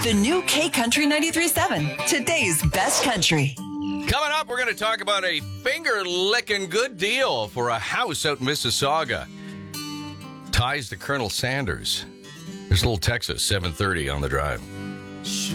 The new K Country 93.7, today's best country. Coming up, we're going to talk about a finger-licking good deal for a house out in Mississauga. Ties to Colonel Sanders. There's a little Texas, 7:30 on the drive.